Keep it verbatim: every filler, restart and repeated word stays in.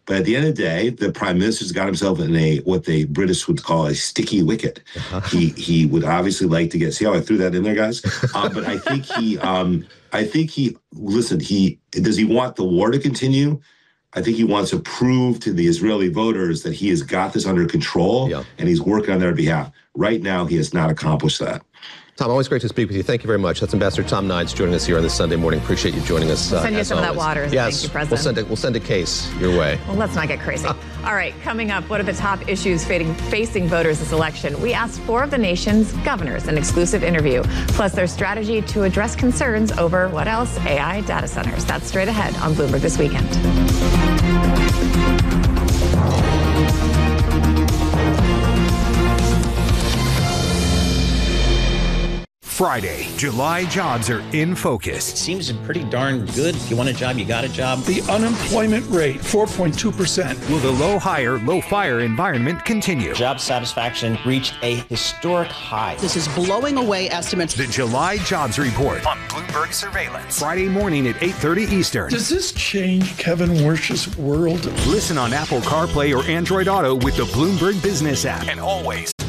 But at the end of the day, the prime minister's got himself in a what the British would call a sticky wicket. Uh-huh. He he would obviously like to get. See how I threw that in there, guys? Um, but I think he, um, I think he. Listen, he does he want the war to continue? I think he wants to prove to the Israeli voters that he has got this under control, yeah. and he's working on their behalf. Right now, he has not accomplished that. Tom, always great to speak with you. Thank you very much. That's Ambassador Tom Nides joining us here on this Sunday morning. Appreciate you joining us. We'll send uh, you some always. of that water. Yes, Thank you, President. We'll send, a, we'll send a case your way. Well, let's not get crazy. All right, coming up, what are the top issues facing voters this election? We asked four of the nation's governors an exclusive interview, plus their strategy to address concerns over, what else, A I data centers. That's straight ahead on Bloomberg This Weekend. Friday, July jobs are in focus. It seems pretty darn good. If you want a job, you got a job. The unemployment rate, four point two percent. Will the low hire, low fire environment continue? Job satisfaction reached a historic high. This is blowing away estimates. The July Jobs Report on Bloomberg Surveillance. Friday morning at eight thirty Eastern. Does this change Kevin Warsh's world? Listen on Apple CarPlay or Android Auto with the Bloomberg Business app. And always